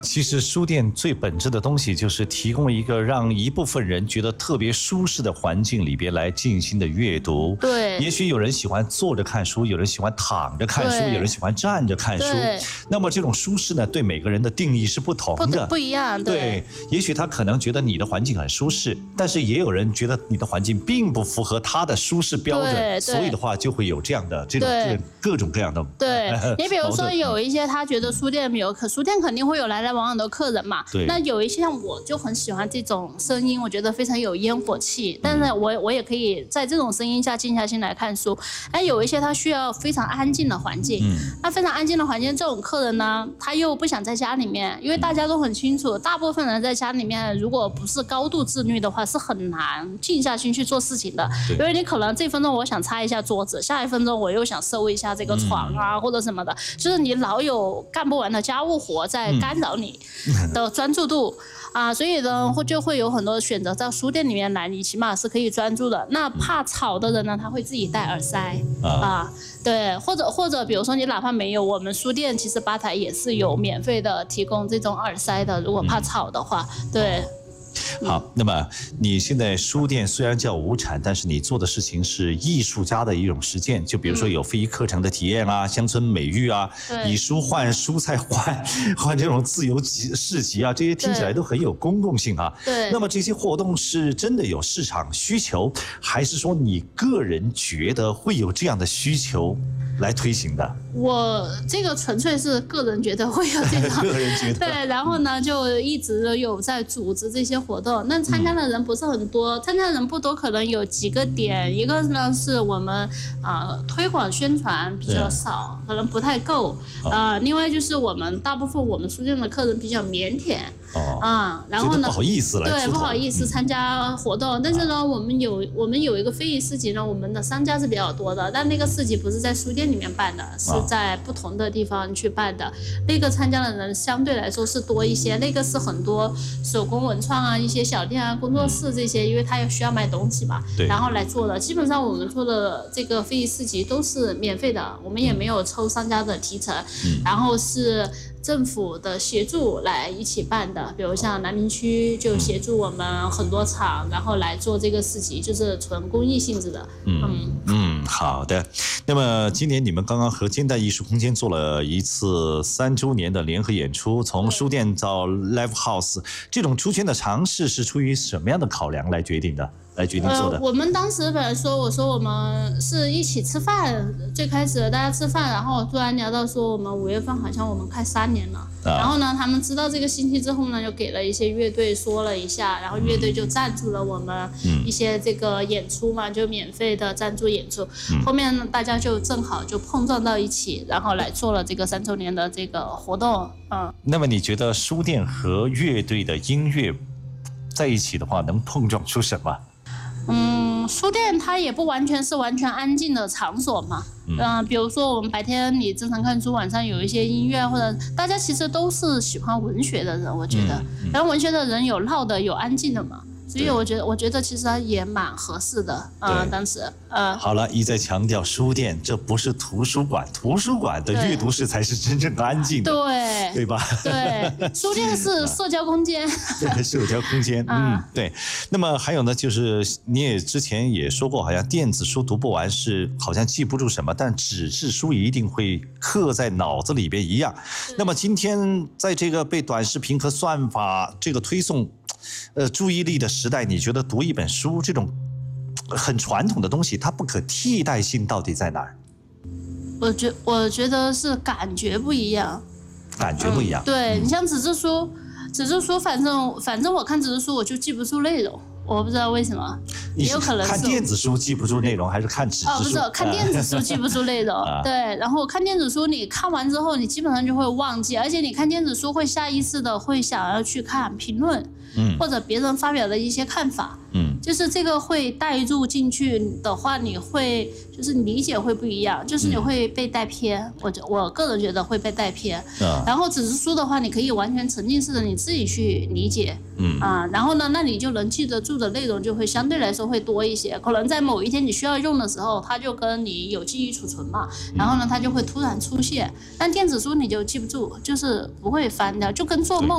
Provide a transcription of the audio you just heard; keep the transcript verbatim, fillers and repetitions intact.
其实书店最本质的东西就是提供一个让一部分人觉得特别舒适的环境里边来静心的阅读。 对， 也许有人喜欢坐着看书，有人喜欢躺着看书，有人喜欢站着看书。那么这种舒适呢，对每个人的定义是不同的， 不, 不一样。对， 对，也许他可能觉得你的环境很舒适，但是也有人觉得你的环境并不符合他的舒适标准，所以的话就会有这样的这种各种各样的。 对，你比如说有一些他觉得书店有，可书店肯定会有来来往往的客人嘛。 对。 那有一些像我就很喜欢这种声音，我觉得非常有烟火气，但是我我也可以在这种声音下静下心来看书。哎，有一些他需要非常安静的环境，嗯，那非常安静的环境，这种客人呢，他又不想在家里面，因为大家都很清楚，大部分人在家里面，如果不是高度自律的话，是很难静下心去做事情的。因为你可能这分钟我想擦一下桌子，下一分钟我又想收一下这个床啊，嗯、或者什么的，就是你老有干不完的家务活在干扰你的专注度。啊，所以呢，就会有很多选择到书店里面来，你起码是可以专注的。那怕吵的人呢，他会自己戴耳塞啊，对，或者或者比如说你哪怕没有，我们书店其实吧台也是有免费的提供这种耳塞的，如果怕吵的话，对。 好，那么你现在书店虽然叫无产，但是你做的事情是艺术家的一种实践，就比如说有非遗课程的体验啊，乡村美育啊，以书换蔬菜换换这种自由市集啊，这些听起来都很有公共性啊。 对。 那么这些活动是真的有市场需求，还是说你个人觉得会有这样的需求来推行的？ 我这个纯粹是个人觉得会有这种， 个人觉得对，然后呢就一直有在组织这些活动，那参加的人不是很多，参加的人不多，可能有几个点，一个呢是我们呃推广宣传比较少，可能不太够，呃，另外就是我们大部分我们书店的客人比较腼腆。 哦， 啊、嗯，然后呢， 不好意思来对，不好意思参加活动，嗯、但是呢，我们有我们有一个非遗市集呢，我们的商家是比较多的，但那个市集不是在书店里面办的，是在不同的地方去办的，那个参加的人相对来说是多一些，那个是很多手工文创啊、一些小店啊、工作室这些，因为他也需要卖东西嘛，然后来做的。基本上我们做的这个非遗市集都是免费的，我们也没有抽商家的提成，嗯、然后是政府的协助来一起办的，比如像南明区就协助我们很多场，然后来做这个市集，就是纯公益性质的。 嗯 嗯, 嗯，好的。那么今年你们刚刚和煎蛋艺术空间做了一次三周年的联合演出，从书店到 Live House， 这种出圈的尝试是出于什么样的考量来决定的？来决定做的、 呃。我们当时本来说，我说我们是一起吃饭，最开始大家吃饭，然后突然聊到说我们五月份好像我们开三年了，啊、然后呢，他们知道这个信息之后呢，就给了一些乐队说了一下，然后乐队就赞助了我们一些这个演出嘛，就免费的赞助演出。嗯、后面大家就正好就碰撞到一起，然后来做了这个三周年的这个活动。嗯。 那么你觉得书店和乐队的音乐在一起的话，能碰撞出什么？ 嗯，书店它也不完全是完全安静的场所嘛，嗯、呃，比如说我们白天你正常看书，晚上有一些音乐，或者大家其实都是喜欢文学的人，我觉得，嗯嗯、然后文学的人有闹的，有安静的嘛。所以我觉得，我觉得其实也蛮合适的啊、呃。当时，呃， 好了，一再强调书店，这不是图书馆，图书馆的阅读室才是真正安静的， 对， 对吧？ 对，书店是社交空间， 对，社交空间，嗯，对。那么还有呢，就是你也之前也说过，好像电子书读不完是好像记不住什么，但纸质书一定会刻在脑子里边一样。那么今天在这个被短视频和算法这个推送。呃，注意力的时代，你觉得读一本书这种很传统的东西，它不可替代性到底在哪儿？ 我觉我觉得是感觉不一样， 感觉不一样。 嗯、对、嗯、你像纸质书，纸质书反正反正我看纸质书我就记不住内容。我不知道为什么，也有可能是看电子书记不住内容，还是看纸质书？ 哦，不是，看电子书记不住内容。对，然后看电子书，你看完之后，你基本上就会忘记，而且你看电子书会下意识的会想要去看评论，嗯，或者别人发表的一些看法，嗯，就是这个会带入进去的话，你会就是理解会不一样，就是你会被带偏。嗯、我我个人觉得会被带偏。啊、然后纸质书的话，你可以完全沉浸式的你自己去理解，嗯啊，然后呢，那你就能记得住的内容就会相对来说会多一些，可能在某一天你需要用的时候，它就跟你有记忆储存嘛，然后呢，它就会突然出现。但电子书你就记不住，就是不会翻掉，就跟做梦。